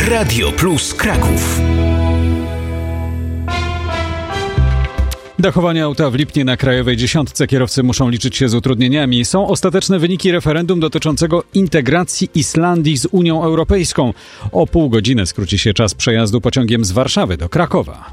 Radio Plus Kraków. Dachowanie auta w Lipnie na krajowej dziesiątce. Kierowcy muszą liczyć się z utrudnieniami. Są ostateczne wyniki referendum dotyczącego integracji Islandii z Unią Europejską. O pół godziny skróci się czas przejazdu pociągiem z Warszawy do Krakowa.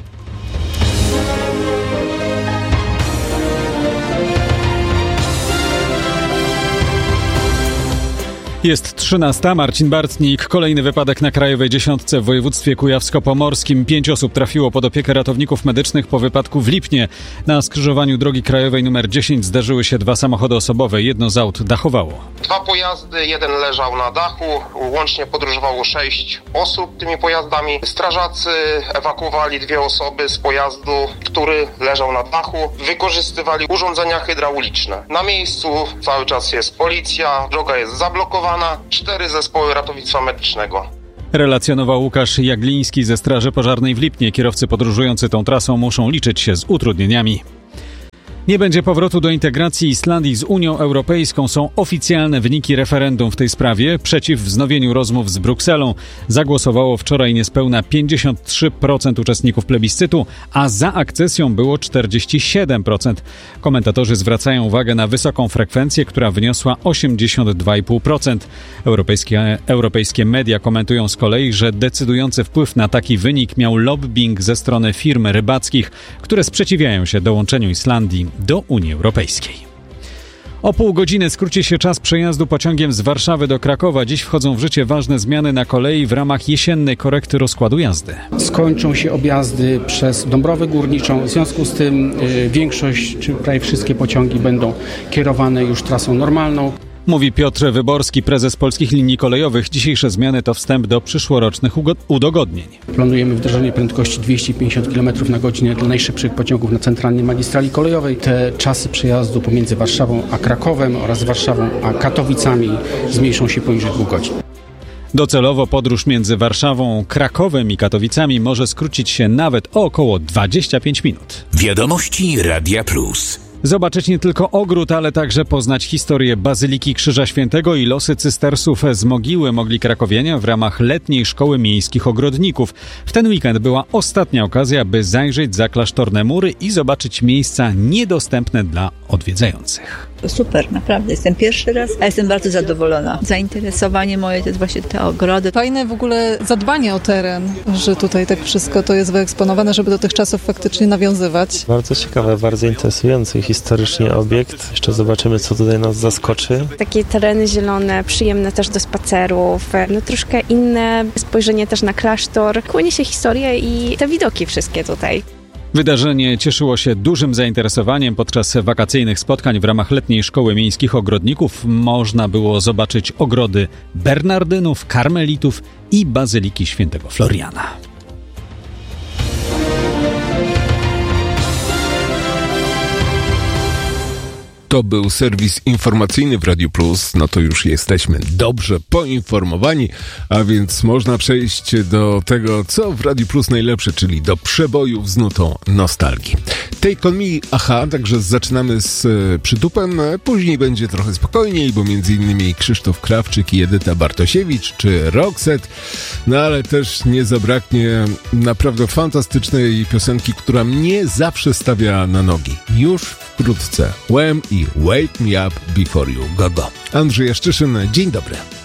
Jest 13. Marcin Bartnik. Kolejny wypadek na krajowej dziesiątce w województwie kujawsko-pomorskim. 5 osób trafiło pod opiekę ratowników medycznych po wypadku w Lipnie. Na skrzyżowaniu drogi krajowej nr 10 zderzyły się 2 samochody osobowe. Jedno z aut dachowało. 2 pojazdy, jeden leżał na dachu. Łącznie podróżowało 6 osób tymi pojazdami. Strażacy ewakuowali 2 osoby z pojazdu, który leżał na dachu. Wykorzystywali urządzenia hydrauliczne. Na miejscu cały czas jest policja, droga jest zablokowana. 4 zespoły ratownictwa medycznego. Relacjonował Łukasz Jagliński ze Straży Pożarnej w Lipnie. Kierowcy podróżujący tą trasą muszą liczyć się z utrudnieniami. Nie będzie powrotu do integracji Islandii z Unią Europejską. Są oficjalne wyniki referendum w tej sprawie. Przeciw wznowieniu rozmów z Brukselą zagłosowało wczoraj niespełna 53% uczestników plebiscytu, a za akcesją było 47%. Komentatorzy zwracają uwagę na wysoką frekwencję, która wyniosła 82,5%. Europejskie media komentują z kolei, że decydujący wpływ na taki wynik miał lobbying ze strony firm rybackich, które sprzeciwiają się dołączeniu Islandii do Unii Europejskiej. O pół godziny skróci się czas przejazdu pociągiem z Warszawy do Krakowa. Dziś wchodzą w życie ważne zmiany na kolei w ramach jesiennej korekty rozkładu jazdy. Skończą się objazdy przez Dąbrowę Górniczą. W związku z tym większość, czy prawie wszystkie pociągi będą kierowane już trasą normalną. Mówi Piotr Wyborski, prezes Polskich Linii Kolejowych. Dzisiejsze zmiany to wstęp do przyszłorocznych udogodnień. Planujemy wdrożenie prędkości 250 km na godzinę dla najszybszych pociągów na centralnej magistrali kolejowej. Te czasy przejazdu pomiędzy Warszawą a Krakowem oraz Warszawą a Katowicami zmniejszą się poniżej 2 godzin. Docelowo podróż między Warszawą, Krakowem i Katowicami może skrócić się nawet o około 25 minut. Wiadomości Radia Plus. Zobaczyć nie tylko ogród, ale także poznać historię Bazyliki Krzyża Świętego i losy cystersów z Mogiły mogli krakowianie w ramach letniej szkoły miejskich ogrodników. W ten weekend była ostatnia okazja, by zajrzeć za klasztorne mury i zobaczyć miejsca niedostępne dla odwiedzających. Super, naprawdę. Jestem pierwszy raz, a jestem bardzo zadowolona. Zainteresowanie moje to jest właśnie te ogrody. Fajne w ogóle zadbanie o teren, że tutaj tak wszystko to jest wyeksponowane, żeby do tych czasów faktycznie nawiązywać. Bardzo ciekawe, bardzo interesujący historycznie obiekt. Jeszcze zobaczymy, co tutaj nas zaskoczy. Takie tereny zielone, przyjemne też do spacerów, troszkę inne spojrzenie też na klasztor. Kłania się historia i te widoki wszystkie tutaj. Wydarzenie cieszyło się dużym zainteresowaniem. Podczas wakacyjnych spotkań w ramach letniej szkoły miejskich ogrodników można było zobaczyć ogrody Bernardynów, Karmelitów i Bazyliki Świętego Floriana. To był serwis informacyjny w Radiu Plus. No to już jesteśmy dobrze poinformowani, a więc można przejść do tego, co w Radiu Plus najlepsze, czyli do przebojów z nutą nostalgii. Take On Me, aha, także zaczynamy z przytupem, później będzie trochę spokojniej, bo między innymi Krzysztof Krawczyk i Edyta Bartosiewicz, czy Roxette, no ale też nie zabraknie naprawdę fantastycznej piosenki, która mnie zawsze stawia na nogi. Już wkrótce Wham i Wake Me Up Before You Go Go. Andrzej Jaszczyszyn, dzień dobry.